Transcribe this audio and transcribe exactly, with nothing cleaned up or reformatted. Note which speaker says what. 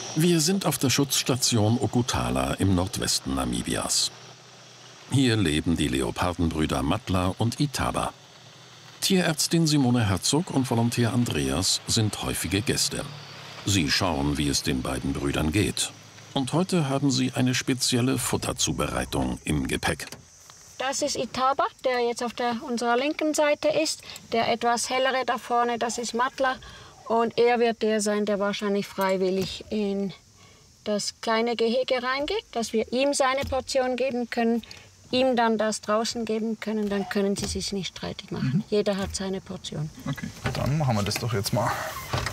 Speaker 1: Wir sind auf der Schutzstation Okutala im Nordwesten Namibias. Hier leben die Leopardenbrüder Matla und Itaba. Tierärztin Simone Herzog und Volontär Andreas sind häufige Gäste. Sie schauen, wie es den beiden Brüdern geht. Und heute haben sie eine spezielle Futterzubereitung im Gepäck.
Speaker 2: Das ist Itaba, der jetzt auf der, unserer linken Seite ist. Der etwas hellere da vorne, das ist Matla. Und er wird der sein, der wahrscheinlich freiwillig in das kleine Gehege reingeht, dass wir ihm seine Portion geben können, ihm dann das draußen geben können, dann können sie sich nicht streitig machen. Mhm. Jeder hat seine Portion.
Speaker 3: Okay, dann machen wir das doch jetzt mal.